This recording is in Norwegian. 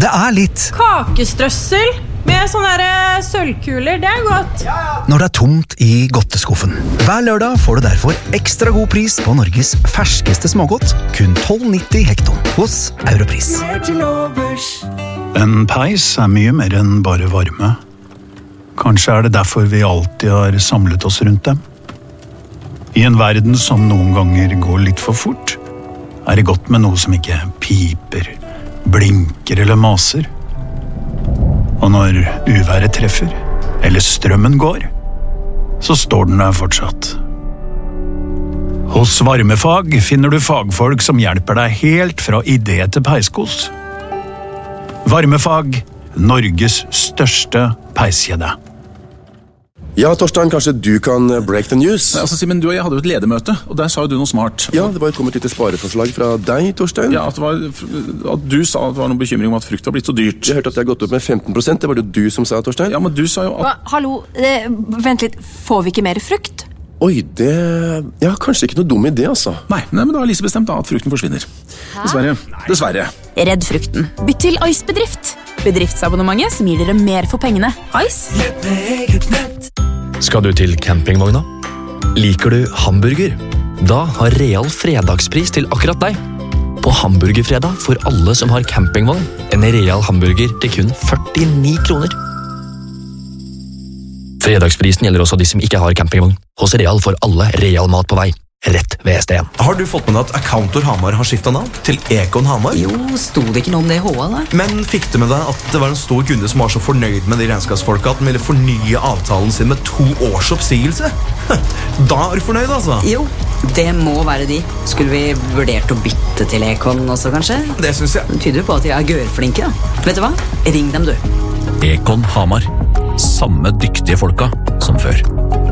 Det litt Kakestrøssel med sånne sølvkuler, det godt. når det tomt i godteskuffen. Hver lørdag får du derfor ekstra god pris på Norges ferskeste smågodt, kun 12,90 hekton hos Europris. En peis mye mer enn bare varme. Kanskje det derfor vi alltid har samlet oss rundt dem. I en verden som noen ganger går litt for fort, det godt med noe som ikke piper, blinker eller maser. Og når uværet treffer, eller strømmen går, så står den der fortsatt. Hos Varmefag finner du fagfolk som hjelper deg helt fra idé til peiskos. Varmefag, Norges største peiskjede. Ja, Torstein, kanskje du kan break the news? Altså, Simen, du og jeg hadde jo et ledermøte, og der sa jo du noe smart. Ja, det var jo kommet litt spareforslag fra deg, Torstein. Ja, at du sa at det var noen bekymring om at frukt var blitt så dyrt. Jeg hørte at det har gått opp med 15%, det var det du som sa, Torstein. Ja, men du sa jo at... Hallo, vent litt, får vi ikke mer frukt? Oi, ja, kanskje ikke noe dum idé, altså. Nei, men da har Lise bestemt da at frukten forsvinner. Dessverre. Redd frukten. Bytt til Ice-bedrift. Bedriftsabonnementet som gir dere mer for pengene. Ice. Skal du til campingvogna? Liker du hamburger? Da har Real fredagspris til akkurat deg. På hamburgerfredag får alle som har campingvogn en Real hamburger til kun 49 kroner. Fredagsprisen gjelder også de som ikke har campingvogn. Hos Real får alle Real mat på vei. Rett ved SDN. Har du fått med deg at Accountor Hamar har skiftet navn til Econ Hamar? Jo, sto det ikke noe om det i HA da? Men fikk du med deg at det var en stor kunde som var så fornøyd med de regnskapsfolka at den ville fornye avtalen sin med 2 års oppsigelse? Da du fornøyd, altså? Jo, det må være de. Skulle vi vurdert å bytte til Econ også, kanskje? Det synes jeg. Det tyder jo på at de gørflinke, da. Vet du hva? Ring dem, du. Econ Hamar. Samme dyktige folka som før.